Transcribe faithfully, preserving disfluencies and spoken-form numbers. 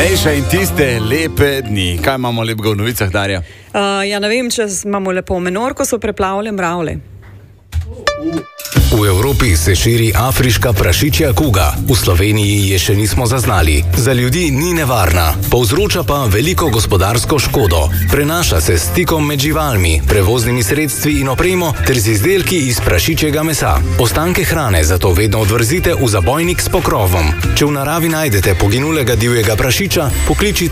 Neša in tiste lepe dni. Kaj imamo lepega v novicah, Darja? Uh, ja, ne vem, če imamo lepo Menorko, so preplavile mravlje. V Evropi se širi afriška prašičja kuga. V Sloveniji je še nismo zaznali. Za ljudi ni nevarna, povzroča pa veliko gospodarsko škodo. Prenaša se s stikom med živalmi, prevoznimi sredstvi in opremo ter z izdelki iz prašičjega mesa. Ostanke hrane zato vedno odvrzite v zabojnik s pokrovom. Če v naravi najdete poginulega divjega prašiča, pokličite